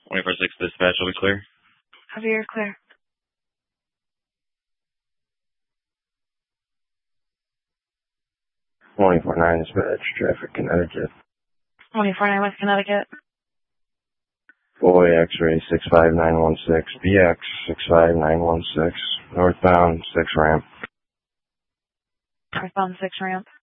24/6 dispatch will be clear. Copy, you're clear. 24-9 dispatch, traffic Connecticut. 24-9 West Connecticut. Boy, X-ray 65916, BX 65916, northbound 6 ramp. Northbound 6 ramp.